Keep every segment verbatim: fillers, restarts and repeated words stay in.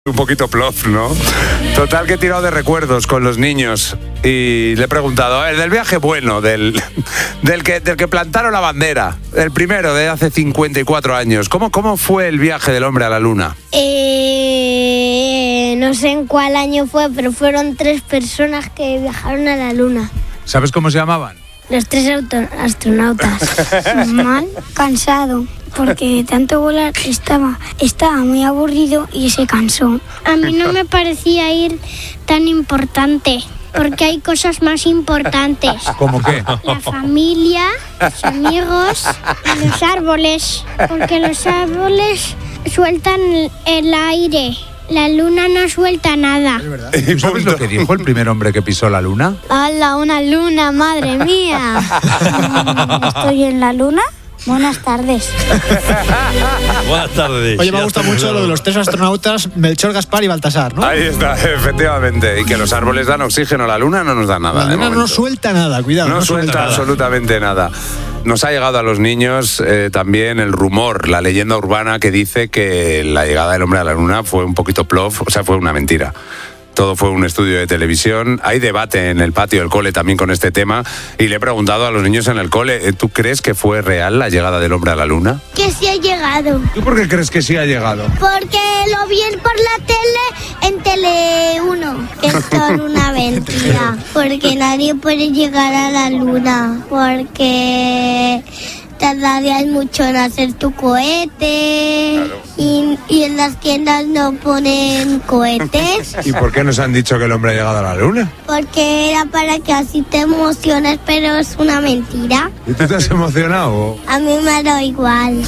Un poquito plof, ¿no? Total, que he tirado de recuerdos con los niños y le he preguntado, a ver, del viaje bueno, del, del, que, del que plantaron la bandera, el primero de hace cincuenta y cuatro años. ¿Cómo, cómo fue el viaje del hombre a la luna? Eh, no sé en cuál año fue, pero fueron tres personas que viajaron a la luna. ¿Sabes cómo se llamaban? Los tres auto- astronautas. Mal, cansado, porque tanto volar estaba, estaba muy aburrido y se cansó. A mí no me parecía ir tan importante, porque hay cosas más importantes. ¿Cómo qué? La familia, los amigos y los árboles, porque los árboles sueltan el aire. La luna no suelta nada. ¿Y sabes lo que dijo el primer hombre que pisó la luna? ¡Hala, una luna, madre mía! ¿Estoy en la luna? Buenas tardes. Buenas tardes. Oye, me ha gustado mucho lo de los tres astronautas, Melchor, Gaspar y Baltasar, ¿no? Ahí está, efectivamente. Y que los árboles dan oxígeno, la luna no nos da nada. La luna no suelta nada, cuidado. No, no suelta, suelta absolutamente nada. Nos ha llegado a los niños eh, también el rumor, la leyenda urbana que dice que la llegada del hombre a la luna fue un poquito plof, o sea, fue una mentira. Todo fue un estudio de televisión. Hay debate en el patio del cole también con este tema. Y le he preguntado a los niños en el cole, ¿tú crees que fue real la llegada del hombre a la luna? Que sí ha llegado. ¿Tú por qué crees que sí ha llegado? Porque lo vi por la tele en Tele uno. Es solo una mentira. Porque nadie puede llegar a la luna. Porque tardarías mucho en hacer tu cohete. Claro. Y, y en las tiendas no ponen cohetes. ¿Y por qué nos han dicho que el hombre ha llegado a la luna? Porque era para que así te emociones, pero es una mentira. ¿Y tú te has emocionado? A mí me ha dado igual.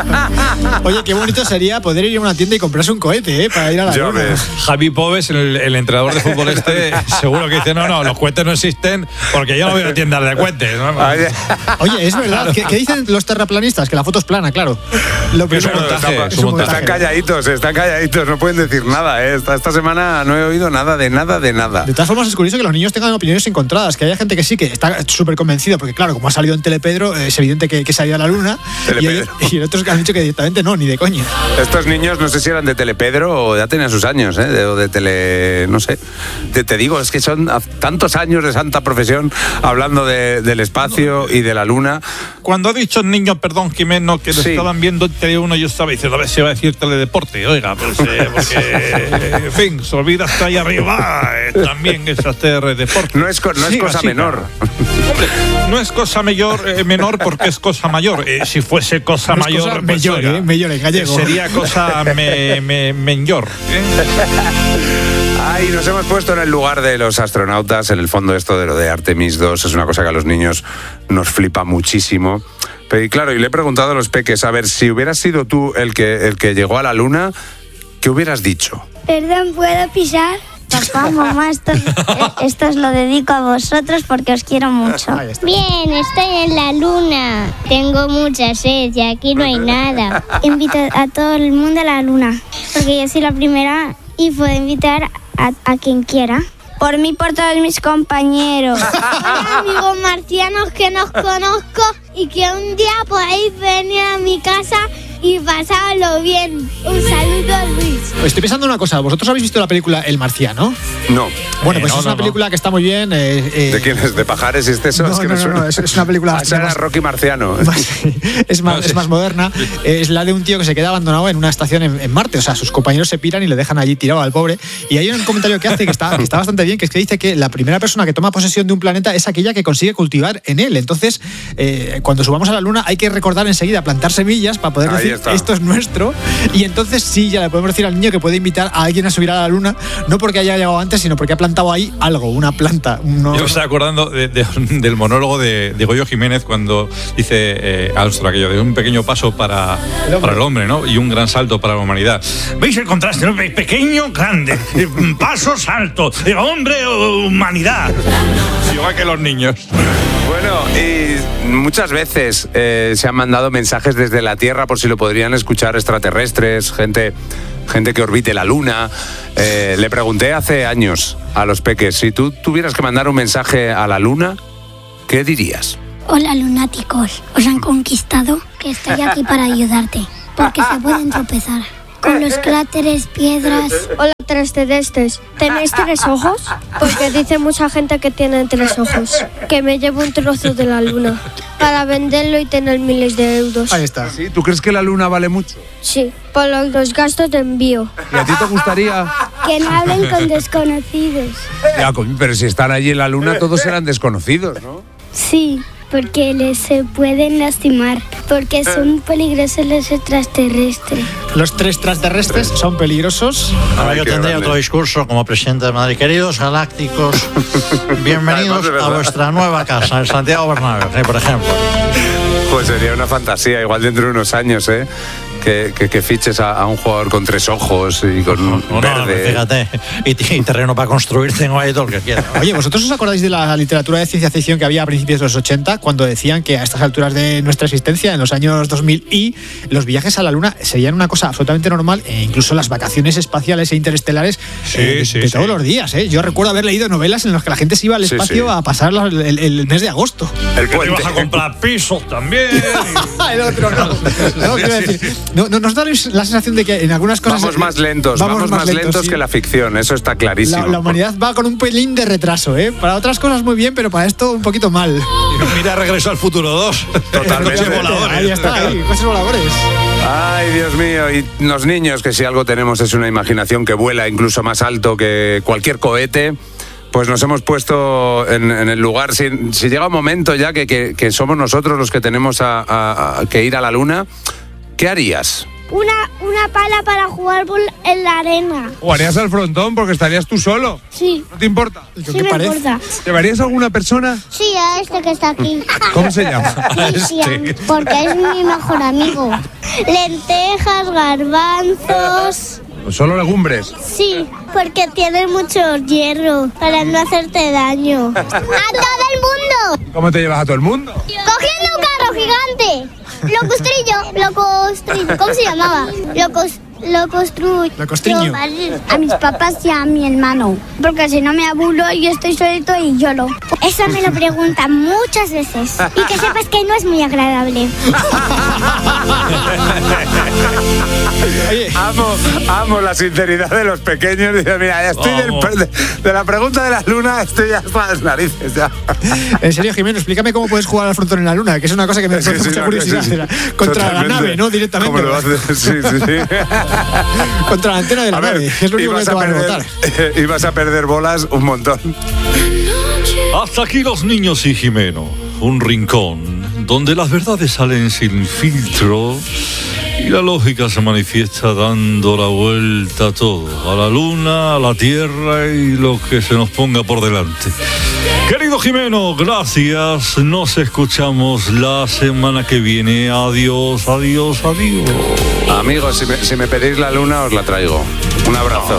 Oye, qué bonito sería poder ir a una tienda y comprarse un cohete, ¿eh? Para ir a la Yo luna. ves. Javi Pobes, el, el entrenador de fútbol este, seguro que dice, no, no, los cohetes no existen porque yo no veo tiendas de cohetes, ¿no? Oye, es verdad. ¿Qué, qué dicen los terraplanistas? Que la foto es plana, claro. Lo Que es un primero, montaje, es un montaje. Están calladitos, están calladitos, no pueden decir nada, ¿eh? Esta, esta semana no he oído nada de nada de nada. De todas formas, es curioso que los niños tengan opiniones encontradas, que haya gente que sí, que está súper convencido, porque claro, como ha salido en Telepedro, es evidente que, que se ha ido a la luna, y, hay, y otros que han dicho que directamente no, ni de coña. Estos niños no sé si eran de Telepedro o ya tenían sus años, ¿eh? De, o de Tele... no sé. Te, te digo, es que son tantos años de santa profesión hablando de, del espacio y de la luna. Cuando ha dicho el niño, perdón, Jimeno, que lo Sí. estaban viendo en Tele uno, yo estaba diciendo, a ver si va a decir teledeporte, oiga, pues, eh, porque, en fin, se olvida hasta ahí arriba, eh, también es hacer deporte. No es, co- no es Siga, cosa siga. menor. Hombre, no es cosa mayor, eh, menor porque es cosa mayor. Eh, si fuese cosa No es mayor, cosa pues, mayor, oiga, eh, mayor en gallego. sería cosa me, me, menor. ¿eh? Ay, nos hemos puesto en el lugar de los astronautas. En el fondo, esto de lo de Artemis dos es una cosa que a los niños nos flipa muchísimo. Pero y claro, y le he preguntado a los peques, a ver, si hubieras sido tú el que, el que llegó a la luna, ¿qué hubieras dicho? Perdón, ¿puedo pisar? Papá, mamá, esto, esto os lo dedico a vosotros porque os quiero mucho. Ahí está. Bien, estoy en la luna. Tengo mucha sed y aquí no hay nada. Invito a todo el mundo a la luna, porque yo soy la primera y puedo invitar a, a quien quiera. Por mí, por todos mis compañeros. Hola, amigos marcianos que nos conozco y que un día podéis venir a mi casa y pasarlo bien. Un saludo, Luis. Estoy pensando una cosa, ¿vosotros habéis visto la película El Marciano? No. Bueno, Eh, pues no, es una no, película no. que está muy bien. Eh, eh, ¿De quién es? ¿De Pajares y Excesos? No, Es que no, no, suena. no, es- es una película Ah, esa bastante era más- Rocky Marciano. es, más, No, sí. es más moderna. Es la de un tío que se queda abandonado en una estación en, en Marte. O sea, sus compañeros se piran y le dejan allí tirado al pobre. Y hay un comentario que hace que está, que está bastante bien, que es que dice que la primera persona que toma posesión de un planeta es aquella que consigue cultivar en él. Entonces, eh, cuando subamos a la Luna hay que recordar enseguida plantar semillas para poder Ahí decir está. esto es nuestro. Y entonces sí, ya le podemos decir al niño que puede invitar a alguien a subir a la Luna, no porque haya llegado antes, sino porque ha plantado ahí algo, una planta. uno- Yo me estaba acordando de- de- del monólogo de, de Goyo Jiménez cuando dice eh, Armstrong aquello de un pequeño paso para el, para el hombre, ¿no? Y un gran salto para la humanidad. ¿Veis el contraste? ¿no? Pe- Pequeño, grande, eh, paso, salto, eh, hombre, humanidad. Igual que los niños. Bueno, y muchas veces eh, se han mandado mensajes desde la Tierra por si lo podrían escuchar extraterrestres, gente, gente que orbite la Luna. Eh, le pregunté hace años a los peques, si tú tuvieras que mandar un mensaje a la Luna, ¿qué dirías? Hola, lunáticos. ¿Os han conquistado? Que estoy aquí para ayudarte, porque se pueden tropezar. Con los cráteres, piedras. Hola, tres terrestres. ¿Tenéis tres ojos? Porque dice mucha gente que tienen tres ojos. Que me llevo un trozo de la luna para venderlo y tener miles de euros. Ahí está. ¿Sí? ¿Tú crees que la luna vale mucho? Sí, por los gastos de envío. ¿Y a ti te gustaría? Que no hablen con desconocidos. Ya, coño, pero si están allí en la luna todos serán desconocidos, ¿no? Sí, porque les se pueden lastimar. Porque son peligrosos los extraterrestres. Los tres extraterrestres son peligrosos. Ahora yo qué tendré grande. otro discurso como presidente de Madrid. Queridos galácticos, bienvenidos Además, de verdad. a vuestra nueva casa, el Santiago Bernabéu, ¿eh? Por ejemplo. Pues sería una fantasía, igual dentro de unos años, ¿eh? Que, que, que fiches a, a un jugador con tres ojos y con un No, no, verde. fíjate, y, y terreno para construir tengo ahí todo lo que quiera. Oye, ¿vosotros os acordáis de la literatura de ciencia ficción que había a principios de los ochenta, cuando decían que a estas alturas de nuestra existencia, en los años dos mil y, los viajes a la Luna serían una cosa absolutamente normal, e incluso las vacaciones espaciales e interestelares Sí, eh, sí, de sí. todos los días? ¿eh? Yo recuerdo haber leído novelas en las que la gente se iba al Sí, espacio sí. a pasar la- el, el mes de agosto. El Que te puente. ibas a comprar pisos también. El otro no. No, quiero decir, no, no, ¿nos da la sensación de que en algunas cosas... Vamos más lentos, vamos, más lentos, sí. que la ficción, eso está clarísimo. La, la humanidad va con un pelín de retraso, ¿eh? Para otras cosas muy bien, pero para esto un poquito mal. Mira, Regreso al Futuro dos. Totalmente. Coches voladores. Ahí está, ahí, coches voladores. Ay, Dios mío, y los niños, que si algo tenemos es una imaginación que vuela incluso más alto que cualquier cohete, pues nos hemos puesto en, en el lugar. Si, si llega un momento ya que, que, que somos nosotros los que tenemos a, a- a que ir a la luna, ¿qué harías? Una, una pala para jugar por- en la arena. Jugarías al frontón porque estarías tú solo. Sí, ¿No te importa? ¿Y con sí qué me parece? importa. ¿Llevarías a alguna persona? Sí, a este que está aquí. ¿Cómo se llama? Cristian, porque es mi mejor amigo. Lentejas, garbanzos. Solo legumbres. Sí, porque tiene mucho hierro para no hacerte daño. ¡A todo el mundo! ¿Cómo te llevas a todo el mundo? Cogiendo un carro gigante. Lo construyo, lo construyo. ¿Cómo se llamaba? Lo cos- Lo construyo. Lo costriño. A mis papás y a mi hermano. Porque si no me abulo y estoy solito y lloro. Eso me lo preguntan muchas veces. Y que sepas que no es muy agradable. Oye, Amo, amo la sinceridad de los pequeños. Dice, mira, ya estoy del- Vamos. de, de la pregunta de la luna, estoy ya hasta las narices ya. en serio, Jimeno, explícame cómo puedes jugar al frontón en la luna, que es una cosa que me Sí, produce sí, mucha no, curiosidad. sí, sí. Contra Totalmente. la nave, ¿no? Directamente. ¿Cómo lo haces? Sí, sí, sí. Contra la antena de la A ver, nave, que es lo único que ibas te a va a perder, rebotar. ibas a perder bolas un montón. Hasta aquí los niños y Jimeno. Un rincón donde las verdades salen sin filtro y la lógica se manifiesta dando la vuelta a todo. A la luna, a la tierra y lo que se nos ponga por delante. Querido Jimeno, gracias. Nos escuchamos la semana que viene. Adiós, adiós, adiós. Amigos, si me, si me pedís la luna, os la traigo. Un abrazo.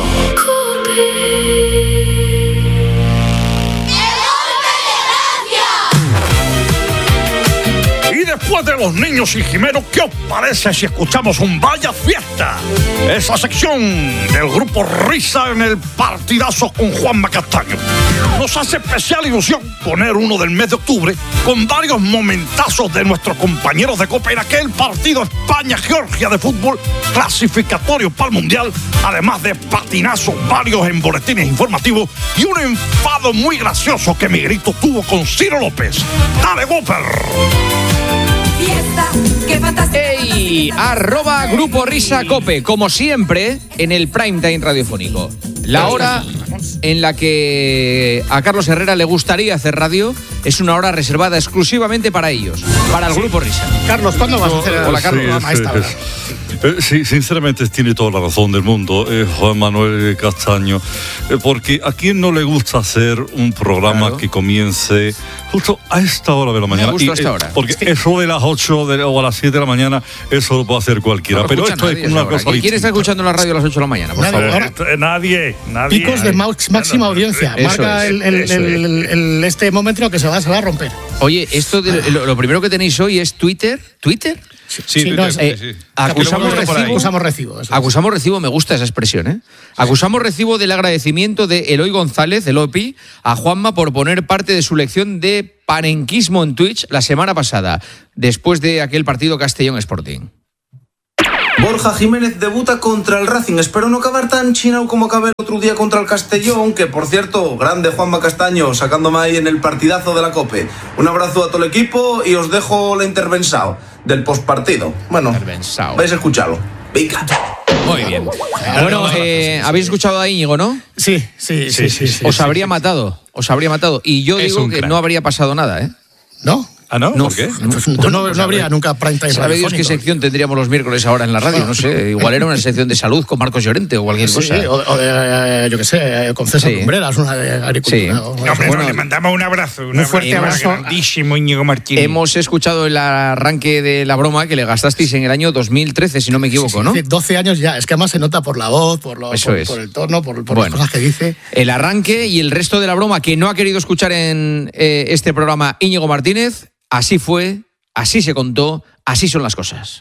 Y después de los niños y Jimeno, ¿qué os parece si escuchamos un Vaya Fiesta? Esa sección del grupo Risa en el partidazo con Juanma Castaño. Nos hace especial ilusión poner uno del mes de octubre con varios momentazos de nuestros compañeros de Copa en aquel partido España-Georgia de fútbol clasificatorio para el Mundial, además de patinazos varios en boletines informativos y un enfado muy gracioso que mi grito tuvo con Ciro López. ¡Dale, Whopper! ¡Ey! Arroba Grupo Risa Cope, como siempre, en el prime time radiofónico. La hora en la que a Carlos Herrera le gustaría hacer radio es una hora reservada exclusivamente para ellos, para el Grupo Risa. Carlos, ¿cuándo vas a hacer Hola, Carlos. Sí, a esta sí, hora? Eh, sí, sinceramente tiene toda la razón del mundo, eh, Juan Manuel Castaño, eh, porque a quién no le gusta hacer un programa Claro. que comience justo a esta hora de la mañana. gusta Y, a esta eh, hora. Porque eso de las ocho de, o a las siete de la mañana, eso lo puede hacer cualquiera. No lo Pero escucha esto nadie es a una esa hora. cosa ¿Y quién está distinta. escuchando la radio a las ocho de la mañana, por Nadie, favor? ahora- Eh, Nadie, nadie. Picos de max- máxima audiencia. Eso Marca es, el, el- eso el- el- el- este momento que se va, se va a romper. Oye, esto de- lo, lo primero que tenéis hoy es Twitter. ¿Twitter? Sí, Sí, Twitter, no, es- sí, eh, sí. acusamos Que lo hemos visto por ahí. recibo. Acusamos recibo. eso es. Acusamos recibo, me gusta esa expresión, ¿eh? Acusamos recibo del agradecimiento de Eloy González, el O P I, a Juanma por poner parte de su lección de panenquismo en Twitch la semana pasada, después de aquel partido Castellón Sporting. Borja Jiménez debuta contra el Racing. Espero no acabar tan chinao como acabé el otro día contra el Castellón, que por cierto, grande Juanma Castaño, sacándome ahí en el partidazo de la COPE. Un abrazo a todo el equipo y os dejo la intervención del postpartido. Bueno, vais a escucharlo. Venga. Muy bien. Bueno, eh, habéis escuchado a Íñigo, ¿no? Sí, sí, sí, sí. sí, Os sí, habría sí. matado, os habría matado. Y yo Es digo un que crack. no habría pasado nada, ¿eh? ¿No? ¿Ah, no? No. ¿Por qué? Pues no, no, no habría nunca prime time ¿Sabe Dios qué radiofónico. sección tendríamos los miércoles ahora en la radio? No sé, igual era una sección de salud con Marcos Llorente o cualquier Sí, cosa. o, o de, eh, yo qué sé, con César Sí. Lumbreras, una de agricultura. Sí. o- Hombre, Bueno, no, le mandamos un abrazo. Un un fuerte abrazo abrazo. grandísimo, Íñigo Martínez. Hemos escuchado el arranque de la broma que le gastasteis en el año dos mil trece, si no me equivoco, ¿no? Sí, doce años ya, es que además se nota por la voz, por, lo, Eso por, es. por el tono, por, por Bueno. las cosas que dice. El arranque y el resto de la broma que no ha querido escuchar en eh, este programa Íñigo Martínez, así fue, así se contó, así son las cosas.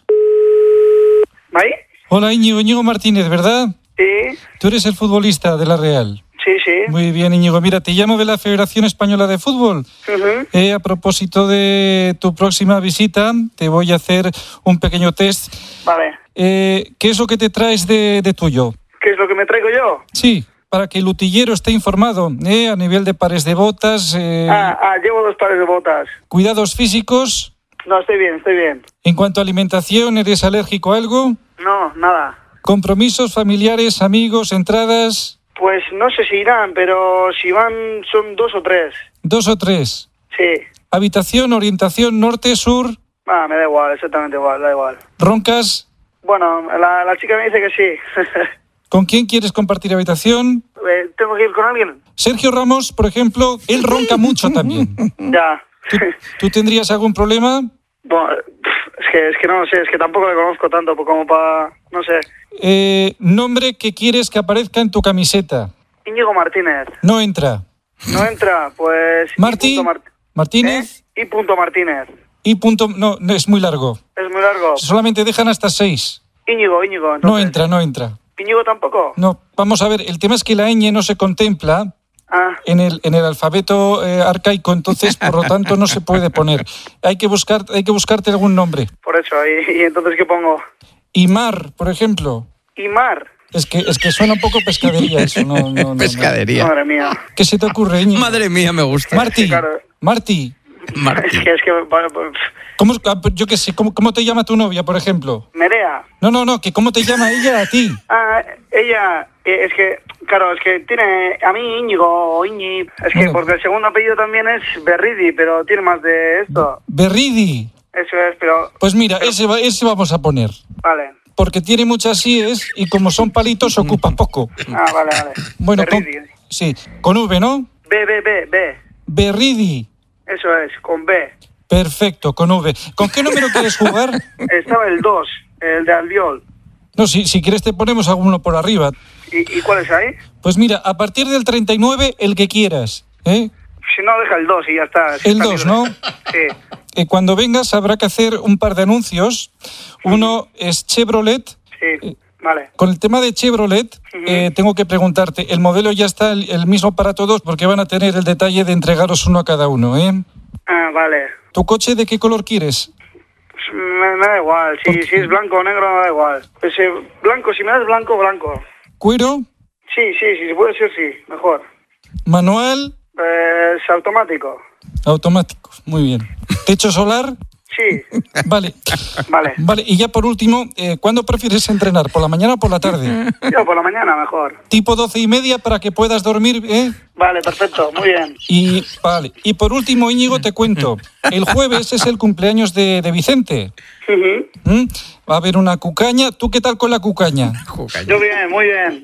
¿Ahí? Hola Íñigo, Íñigo Martínez, ¿verdad? Sí, Tú eres el futbolista de la Real. sí, sí. Muy bien, Íñigo. Mira, te llamo de la Federación Española de Fútbol. Ujú. Eh, a propósito de tu próxima visita, te voy a hacer un pequeño test. Vale. Eh, ¿Qué es lo que te traes de, de tuyo? ¿Qué es lo que me traigo yo? Sí, para que el utillero esté informado, eh, a nivel de pares de botas, eh, Ah, ah, llevo dos pares de botas. cuidados físicos. No, estoy bien, estoy bien. En cuanto a alimentación, ¿eres alérgico a algo? No, nada. Compromisos familiares, amigos, entradas, Pues no sé si irán, pero si van son dos o tres. dos o tres. Sí. Habitación, orientación, norte, sur, Ah, me da igual, exactamente igual, da igual. roncas. Bueno, la, la chica me dice que sí. ¿Con quién quieres compartir habitación? Eh, ¿Tengo que ir con alguien? Sergio Ramos, por ejemplo, él ronca mucho también. Ya. ¿Tú, tú tendrías algún problema? Bueno, es que, es que no sé, es que tampoco le conozco tanto como para... No sé. Eh, nombre que quieres que aparezca en tu camiseta. Íñigo Martínez. No entra. No entra, pues... Martí, I. Mart- Martínez ¿Eh? I. punto Martínez. y punto... No, no, es muy largo. Es muy largo. Solamente dejan hasta seis. Íñigo, Íñigo. No Entonces. entra, no entra. ¿Íñigo tampoco? No, vamos a ver, el tema es que la ñ no se contempla Ah, en el, en el alfabeto eh, arcaico, entonces por lo tanto no se puede poner. Hay que buscar, hay que buscarte algún nombre. por eso. ¿Y, y entonces qué pongo? Imar, por ejemplo. Imar. Es que, es que suena un poco pescadería eso. No, no, no, no. Pescadería. Madre mía. ¿Qué se te ocurre, Íñigo? Madre mía, me gusta. Martí, Claro. Martí. Martí. Es que, es que... bueno, pues, ¿Cómo, ah, yo qué sé, ¿cómo, ¿cómo te llama tu novia, por ejemplo? Merea. No, no, no, que ¿cómo te llama ella a ti? Ah, ella... eh, Es que... Claro, es que tiene... A mí Íñigo o Iñi... Es que Bueno. porque el segundo apellido también es Berridi, pero tiene más de esto. Berridi. Eso es, pero... Pues mira, ese, va- ese vamos a poner. Vale. Porque tiene muchas íes y como son palitos ocupa poco. Ah, vale, vale. Bueno, con, Berridi. sí, con V, ¿no? B, B, B, B. Berridi. Eso es, con B. Perfecto, con V. ¿Con qué número quieres jugar? Estaba el dos, el de Albiol. No, si, si quieres te ponemos alguno por arriba. ¿Y, y cuál es ahí? Pues mira, a partir del treinta y nueve, el que quieras. ¿eh? Si no, deja el dos y ya está. Si El está dos, libre. ¿no? Sí. Eh, cuando vengas habrá que hacer un par de anuncios. Uno es Chevrolet. Sí, vale. Con el tema de Chevrolet, eh, tengo que preguntarte, el modelo ya está el, el mismo para todos porque van a tener el detalle de entregaros uno a cada uno, ¿eh? Ah, vale. ¿Tu coche de qué color quieres? Pues me, me da igual. Si, si es blanco o negro, me da igual. Pues eh, blanco, si me das blanco, blanco. ¿Cuero? Sí, sí, sí, si puede ser, sí. Mejor. ¿Manual? Pues automático. Automático, muy bien. ¿Techo solar? Sí. Vale. Vale. Vale, y ya por último, eh, ¿cuándo prefieres entrenar? ¿Por la mañana o por la tarde? Yo por la mañana mejor. Tipo doce y media para que puedas dormir, ¿eh? Vale, perfecto, muy bien. Y, vale. Y por último, Íñigo, te cuento. El jueves es el cumpleaños de, de Vicente. Ujú. ¿Mm? Va a haber una cucaña. ¿Tú qué tal con la cucaña? Yo bien, muy bien.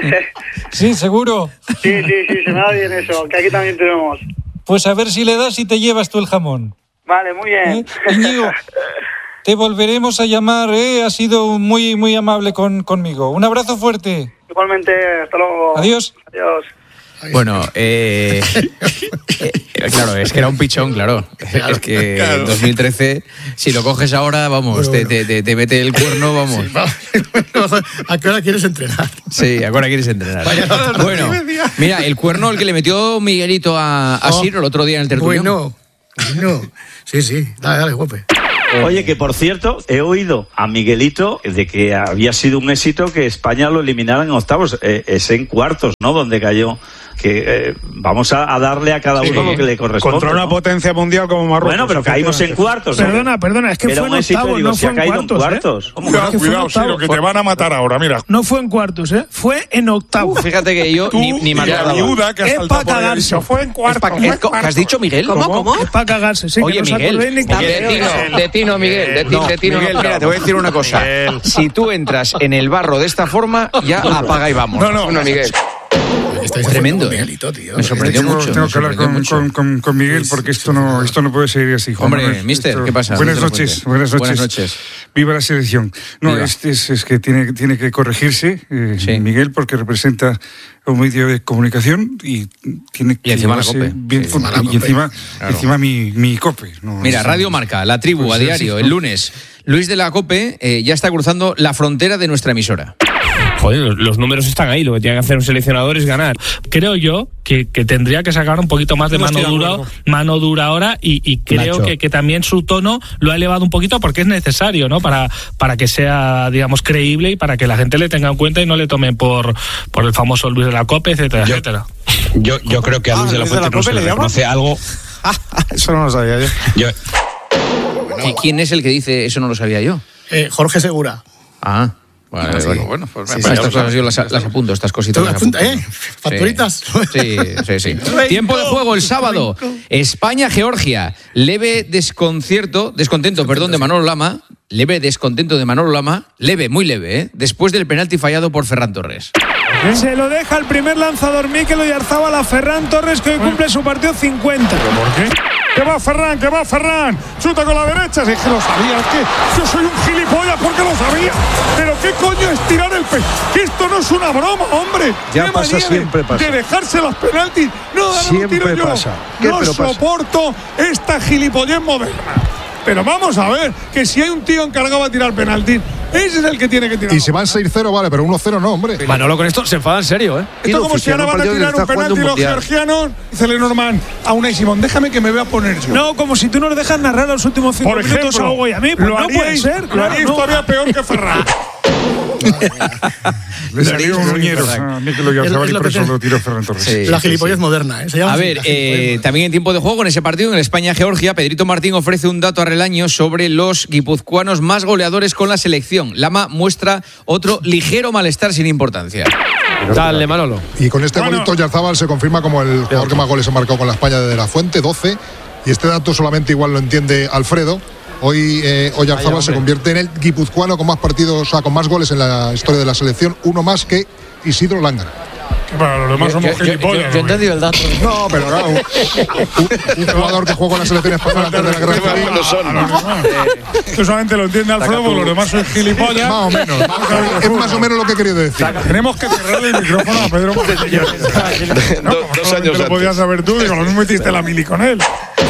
Sí, seguro. Sí, sí, sí, se me da bien eso, que aquí también tenemos. Pues a ver si le das y te llevas tú el jamón. Vale, muy bien. ¿Eh? Íñigo, te volveremos a llamar, ¿eh? Has sido muy, muy amable con, conmigo. Un abrazo fuerte. Igualmente, hasta luego. Adiós. Adiós. Bueno, eh, eh, claro, es que era un pichón, claro. Es que claro. en dos mil trece, si lo coges ahora, vamos, Bueno, te, bueno. te, te, te mete el cuerno, vamos. Sí, va. ¿A qué hora quieres entrenar? Sí, ahora quieres entrenar. Vaya nota, Bueno, no media. mira, el cuerno el que le metió Miguelito a, a Oh. Siro el otro día en el tertulión. Bueno, bueno. Sí, sí. Dale, dale, guape. Oye, que por cierto, he oído a Miguelito de que había sido un éxito que España lo eliminara en octavos. Eh, es en cuartos, ¿no? Donde cayó. Que eh, vamos a, a darle a cada uno sí, lo que le corresponde. Contra una ¿no? potencia mundial como Marruecos. Bueno, pero caímos en cuartos. Perdona, perdona, es que Era fue en un éxito, octavos, digo, no si fue ha en caído cuartos, en cuartos. ¿eh? Cuidado, es cuidado, Siro, que te van a matar ahora, mira. No fue en cuartos, ¿eh? Fue en octavos. Uh, fíjate que yo Tú ni, ni me y la acordaba. viuda que has Es saltado pa' por ahí, cagarse. dicho, fue en cuartos. Pa- fue en ¿Qué has cuartos. dicho, Miguel? ¿Cómo, cómo? Es para cagarse, sí. Oye, que no Miguel, os acordéis ni Miguel, que- de Tino, de Tino, Miguel, de, ti- No, de Tino. Miguel, Mira, te voy a decir una cosa. Miguel. Si tú entras en el barro de esta forma, ya apaga y vamos. No, no. Bueno, Miguel. Estáis Tremendo, con ¿eh? Miguelito, tío. Me sorprendió Tengo, mucho. tengo me que hablar sorprendió con, mucho. con, con, con Miguel porque esto no, esto no puede seguir así. Juan Hombre, Manuel. mister, Esto- ¿qué pasa? Buenas Díselo, noches, fuente. buenas noches. Buenas noches. Viva la selección. No, Viva. este es, es que tiene, tiene que corregirse eh, Sí. Miguel porque representa un medio de comunicación y tiene que Y encima la llevarse COPE. bien Sí, fu- encima la y COPE. encima, Claro. encima mi, mi COPE. No, Mira, no, Radio no. Marca, La Tribu, Pues a sí, diario, sí. el lunes. Luis de la COPE eh, ya está cruzando la frontera de nuestra emisora. Joder, los, los números están ahí, lo que tiene que hacer un seleccionador es ganar. Creo yo que, que tendría que sacar un poquito más de No mano estoy de dura, acuerdo. mano dura ahora y, y creo que, que también su tono lo ha elevado un poquito porque es necesario, ¿no? Para, para que sea, digamos, creíble y para que la gente le tenga en cuenta y no le tome por, por el famoso Luis de la COPE, etcétera, Yo- etcétera. Yo, yo creo que a Luis Ah, de la Luis de Fuente la no se Cope le le llaman. reconoce algo. Eso no lo sabía yo. Yo, ¿Y quién es el que dice eso no lo sabía yo? Eh, Jorge Segura. Ah, vale, Sí. bueno, bueno, pues Sí, bueno, sí, estas sí. cosas yo las, las apunto, estas cositas. ¿Tú las apunta, apunto. eh? ¿Facturitas? Sí, sí, sí. Tiempo de juego el sábado. España-Georgia. Leve desconcierto, descontento, perdón, de Manolo Lama. Leve descontento de Manolo Lama. Leve, muy leve, ¿eh? Después del penalti fallado por Ferran Torres. Se lo deja el primer lanzador Mikel Oyarzábal a Ferran Torres, que hoy cumple su partido cincuenta. ¿Por qué? ¡Que va Ferran, que va Ferran! ¡Chuta con la derecha! Si es que lo sabía, es que yo soy un gilipollas porque lo sabía. Pero ¿qué coño es tirar el pe...? Que esto no es una broma, hombre. Ya ¿Qué pasa, manía siempre de, pasa. de dejarse los penaltis. No, ahora lo Siempre tiro yo. pasa. ¿Qué, No pero pasa? soporto esta gilipollez moderna. Pero vamos a ver, que si hay un tío encargado de tirar penaltis, ese es el que tiene que tirar. Y si van seis cero, vale, pero uno cero no, hombre. Manolo con esto se enfada en serio, ¿eh? Esto como si ahora van a tirar un penalti los georgianos. Dice Lenormand a Unai Simón, déjame que me voy a poner yo. No, como si tú nos dejas narrar los últimos cinco Por minutos ejemplo, a Hugo y a mí. Pues lo no puede haríais, ser. lo Claro, haríais no. todavía peor que Ferran. Le salió un uñero a Mikel Oyarzábal Es y lo por que eso te- lo tiró Ferran Torres. Sí. La gilipollez moderna, ¿eh? Se llama A así, ver, la gilipollez eh, moderna. también en tiempo de juego, en ese partido, en el España-Georgia, Pedrito Martín ofrece un dato a Relaño sobre los guipuzcoanos más goleadores con la selección. Lama muestra otro ligero malestar sin importancia. Dale, Manolo. Y con este Bueno. golito Oyarzábal se confirma como el jugador que más goles ha marcado con la España de La Fuente, doce. Y este dato solamente igual lo entiende Alfredo. Hoy eh, Oyarzábal se convierte en el guipuzcoano con más partidos, o sea, con más goles en la historia de la selección, uno más que Isidro Lángara. Que para los demás somos gilipollas. Yo he entendido el dato. No, pero claro, un, un- un jugador que jugó con la selección española antes de la guerra civil. Tú solamente lo entiende Alfredo, porque los demás sois gilipollas. Más o menos. Es más o menos lo que he querido decir. Tenemos que cerrarle el micrófono a Pedro Montellano. No, como dos solamente años lo podías saber tú, digo, lo mismo hiciste la mili con él.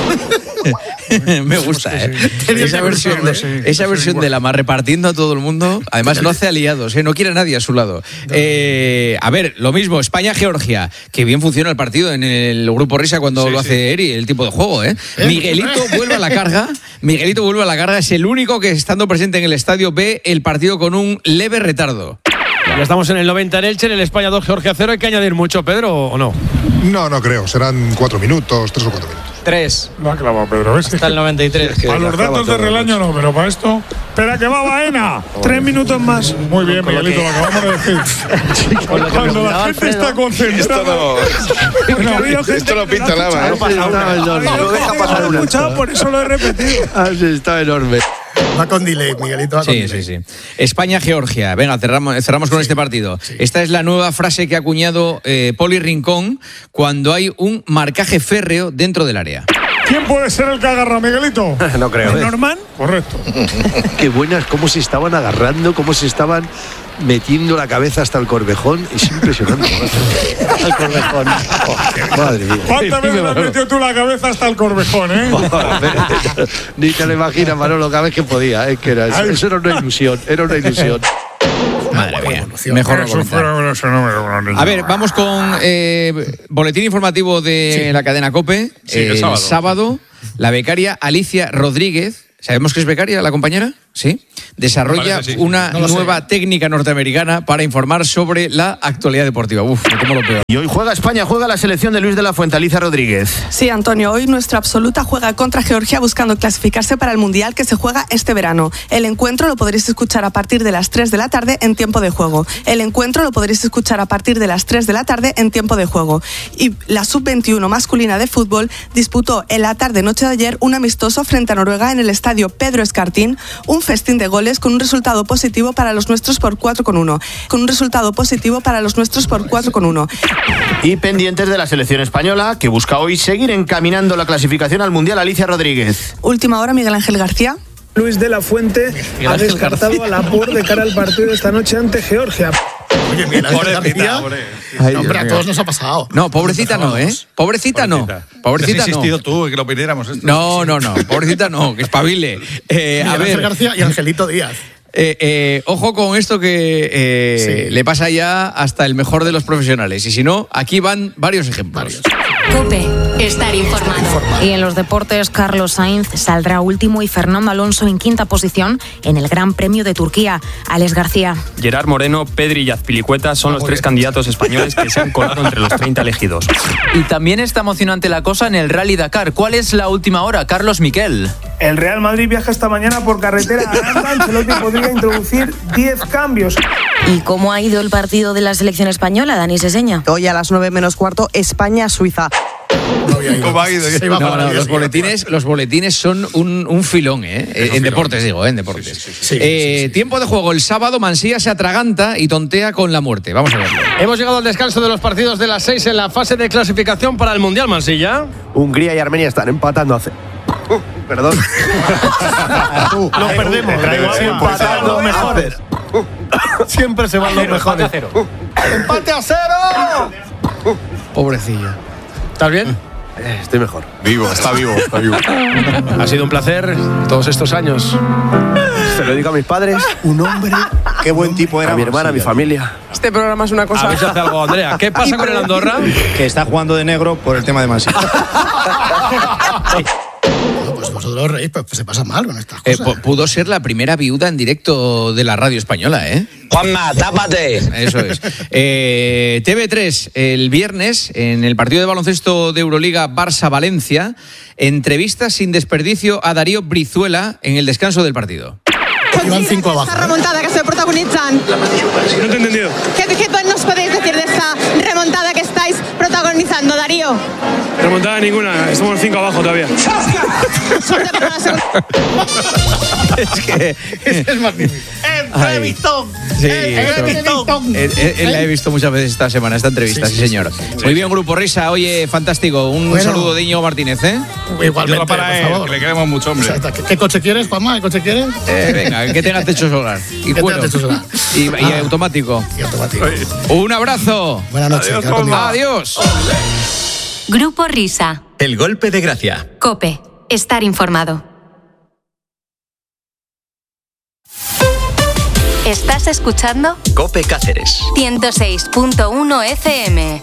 Me gusta, ¿eh? Esa versión, de, esa versión de Lama repartiendo a todo el mundo. Además, no hace aliados, ¿eh? No quiere a nadie a su lado. Eh, a ver, lo mismo, España-Georgia. Que bien funciona el partido en el Grupo Risa cuando Sí, lo sí. hace Eri, el tipo de juego, ¿eh? Miguelito vuelve a la carga. Miguelito vuelve a la carga. Es el único que, estando presente en el estadio, ve el partido con un leve retardo. Ya estamos en el noventa en Elche, en el España dos, Georgia cero. ¿Hay que añadir mucho, Pedro, o no? No, no creo. Serán cuatro minutos, tres o cuatro minutos. Tres. Lo ha clavado Pedro. ¿Ves? Hasta el noventa y tres. A los datos de Relaño no, pero para esto. ¡Espera que va Baena! Tres minutos más. Muy bien, Miguelito, lo acabamos de decir. Cuando la gente está concentrada. Esto lo pinta Lama, ¿eh? Lo deja pasar una. Escuchado, por eso lo he repetido. Está enorme. Va con delay, Miguelito. Va con Sí, delay. sí, sí. España-Georgia. Venga, cerramos, cerramos con este partido. Esta es la nueva frase que ha acuñado eh, Poli Rincón cuando hay un marcaje férreo dentro del área. ¿Quién puede ser el que agarra a Miguelito? No creo. ¿eh? ¿Norman? Correcto. Qué buenas, cómo se estaban agarrando, cómo se estaban metiendo la cabeza hasta el corvejón. Es impresionante. Al corvejón. Madre mía. ¿Cuántas veces le has metido tú la cabeza hasta el corvejón, eh? Ni te lo imaginas, Manolo, cada vez que podía. Es que era, eso, eso era una ilusión, era una ilusión. Madre mía. Mejor no Eso comentar. fuera eso no me lo no, A ver, vamos con eh, boletín informativo de la cadena COPE. Sí, el sábado. sábado, la becaria Alicia Rodríguez ¿Sabemos que es becaria la compañera? Sí. Desarrolla sí. una No lo nueva sé. técnica norteamericana para informar sobre la actualidad deportiva. Uf, ¿cómo lo peor? Y hoy juega España, juega la selección de Luis de la Fuente, Alicia Rodríguez. Sí, Antonio, hoy nuestra absoluta juega contra Georgia buscando clasificarse para el Mundial que se juega este verano. El encuentro lo podréis escuchar a partir de las tres de la tarde en tiempo de juego. El encuentro lo podréis escuchar a partir de las tres de la tarde en tiempo de juego. Y la sub veintiuno masculina de fútbol disputó en la tarde-noche de ayer un amistoso frente a Noruega en el estadio Pedro Escartín, un festín de goles con un resultado positivo para los nuestros por cuatro con uno. Con un resultado positivo para los nuestros por cuatro con uno. Y pendientes de la selección española, que busca hoy seguir encaminando la clasificación al Mundial, Alicia Rodríguez. Última hora, Miguel Ángel García. Luis de la Fuente ha descartado a Laporte de cara al partido de esta noche ante Georgia. Oye, Miguel Ángel García. No, hombre, a todos nos ha pasado. No, pobrecita no, ¿eh? Pobrecita no. Pobrecita Has no. insistido tú en que lo pidiéramos esto. No, no, no. Pobrecita no, que espabile. Eh, a Miguel Ángel ver. García y Angelito Díaz. Eh, eh, ojo con esto que eh, Sí. le pasa ya hasta el mejor de los profesionales. Y si no, aquí van varios ejemplos. COPE, estar informado. Y en los deportes, Carlos Sainz saldrá último y Fernando Alonso en quinta posición en el Gran Premio de Turquía. Alex García. Gerard Moreno, Pedri y Azpilicueta son los tres candidatos españoles que se han colado entre los treinta elegidos. Y también está emocionante la cosa en el Rally Dakar. ¿Cuál es la última hora, Carlos Miquel? El Real Madrid viaja esta mañana por carretera a Aranda. Ancelotti podría introducir diez cambios. ¿Y cómo ha ido el partido de la selección española, Dani Seseña? Hoy a las nueve menos cuarto, España-Suiza. ¿Cómo ha ido? No, no, los boletines, los boletines son un, un filón, ¿eh? En filón. Deportes, digo, ¿eh? En deportes. Sí, sí, sí. Eh, sí, sí. Tiempo de juego. El sábado, Mansilla se atraganta y tontea con la muerte. Vamos a verlo. Hemos llegado al descanso de los partidos de las seis en la fase de clasificación para el Mundial, Mansilla. Hungría y Armenia están empatando hace... Uh, perdón. Lo perdemos. Siempre se van los mejores. Siempre se van los mejores. ¡Empate a cero! Pobrecilla. ¿Estás bien? Eh, estoy mejor. Vivo, está vivo, está vivo. Ha sido un placer todos estos años. Se lo digo a mis padres. Un hombre. Qué buen tipo era. A mi hermana, a mi familia. Este programa es una cosa... A ver si hace algo, Andrea. ¿Qué pasa con el Andorra? Que está jugando de negro por el tema de Mansilla. Pues vosotros reís, pues se pasa mal con estas Eh, cosas. pu- pudo ser la primera viuda en directo de la radio española, ¿eh? Juanma, tápate. Eso es. Eh, T V tres, el viernes, en el partido de baloncesto de Euroliga Barça-Valencia, entrevista sin desperdicio a Darío Brizuela en el descanso del partido. Iban cinco abajo. Esta remontada que se protagonizan. No te he entendido. ¿Qué, ¿Qué nos podéis decir de esta remontada que estáis protagonizando, Darío? Remontada ninguna, estamos cinco abajo todavía. Suerte para la segunda. Es que... Es magnífico. Entrevistón. Sí, Entrevistón. Eh, eh, eh, la he visto muchas veces esta semana, esta entrevista, sí, sí, sí señor. Sí, sí. Muy bien, Grupo Risa. Oye, fantástico. Un Bueno. saludo de Íñigo Martínez, ¿eh? Igualmente, Yo para por él, favor. que le queremos mucho, hombre. Exacto. ¿Qué, qué coche quieres, Juanma? ¿Qué coche quieres? Eh, venga, que tenga techo solar. Y Que cuero. tenga techo solar. Y, y Ah. automático. Y automático. Un abrazo. Buenas noches. Adiós, quedad conmigo. Adiós. Grupo Risa. El golpe de gracia. COPE, estar informado. Estás escuchando Cope Cáceres. ciento seis punto uno F M.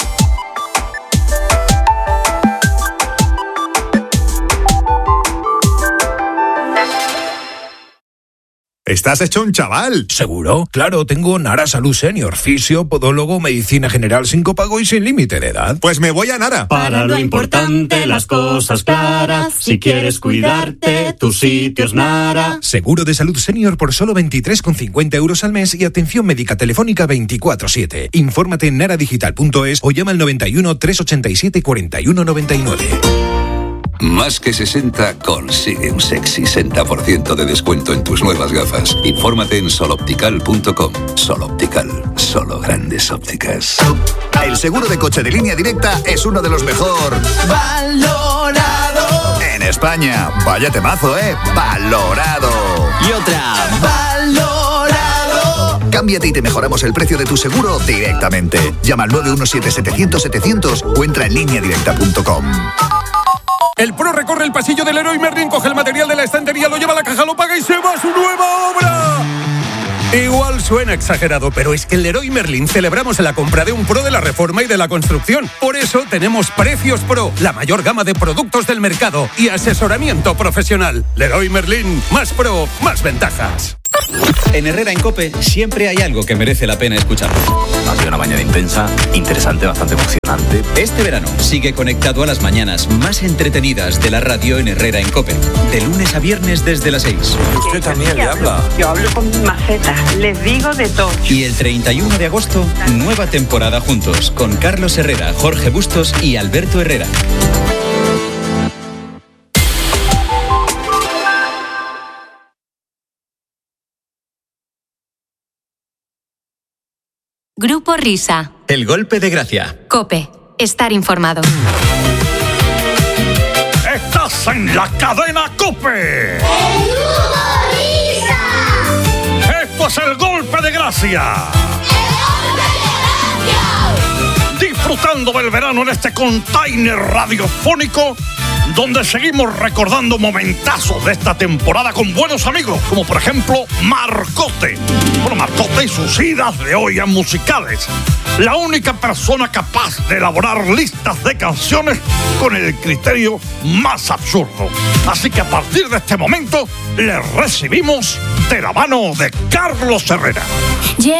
¿Estás hecho un chaval? Seguro, claro, tengo Nara Salud Senior, fisio, podólogo, medicina general sin copago y sin límite de edad. Pues me voy a Nara. Para lo importante, las cosas claras. Si quieres cuidarte, tu sitio es Nara. Seguro de salud senior por solo veintitrés con cincuenta euros al mes y atención médica telefónica veinticuatro siete. Infórmate en naradigital punto es o llama al noventa y uno, trescientos ochenta y siete, cuarenta y uno noventa y nueve. Más que sesenta consigue un sexy sesenta por ciento de descuento en tus nuevas gafas. Infórmate en soloptical punto com. Sol Optical, solo grandes ópticas. El seguro de coche de Línea Directa es uno de los mejor valorado en España. Vaya temazo, ¿eh? Valorado. Y otra, valorado. Cámbiate y te mejoramos el precio de tu seguro directamente. Llama al nueve uno siete, setecientos, setecientos o entra en línea directa punto com. El pro recorre el pasillo del Leroy Merlin, coge el material de la estantería, lo lleva a la caja, lo paga y se va a su nueva obra. Igual suena exagerado, pero es que en Leroy Merlin celebramos la compra de un pro de la reforma y de la construcción. Por eso tenemos Precios Pro, la mayor gama de productos del mercado y asesoramiento profesional. Leroy Merlin, más pro, más ventajas. En Herrera en COPE siempre hay algo que merece la pena escuchar. Ha sido una mañana intensa, interesante, bastante emocionante. Este verano sigue conectado a las mañanas más entretenidas de la radio en Herrera en COPE. De lunes a viernes desde las seis. Usted también le habla. Yo hablo con mi maceta, les digo de todo. Y el treinta y uno de agosto, nueva temporada juntos con Carlos Herrera, Jorge Bustos y Alberto Herrera. Grupo Risa. El golpe de gracia. COPE. Estar informado. Estás en la cadena COPE. ¡El Grupo Risa! Esto es el golpe de gracia. ¡El golpe de gracia! Disfrutando del verano en este container radiofónico, donde seguimos recordando momentazos de esta temporada con buenos amigos, como por ejemplo Marcote. Bueno, Marcote y sus idas de olla musicales. La única persona capaz de elaborar listas de canciones con el criterio más absurdo. Así que a partir de este momento, le recibimos de la mano de Carlos Herrera. Yeah.